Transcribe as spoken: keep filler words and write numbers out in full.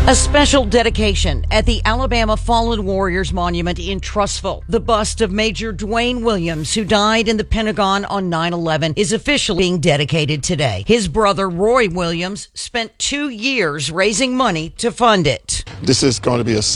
A special dedication at the Alabama Fallen Warriors Monument in Trussville. The bust of Major Dwayne Williams, who died in the Pentagon on nine eleven, is officially being dedicated today. His brother, Roy Williams, spent two years raising money to fund it. This is going to be a